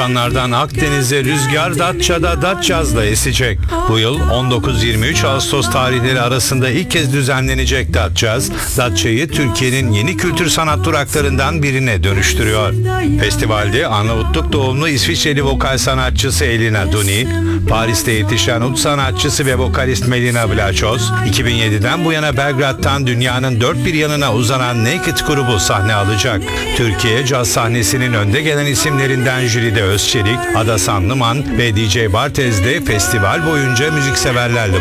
Balkanlardan Akdeniz'e rüzgar Datça'da Datçaz'da esecek. Bu yıl 19-23 Ağustos tarihleri arasında ilk kez düzenlenecek Datçaz, Datça'yı Türkiye'nin yeni kültür sanat duraklarından birine dönüştürüyor. Festivalde Arnavutluk doğumlu İsviçreli vokal sanatçısı Elina Duni, Paris'te yetişen ut sanatçısı ve vokalist Melina Vlachos, 2007'den bu yana Belgrad'dan dünyanın dört bir yanına uzanan Naked grubu sahne alacak. Türkiye caz sahnesinin önde gelen isimlerinden Jülide Özçelik, Ada Sanlıman ve DJ Bartez de festival boyunca müzikseverlerle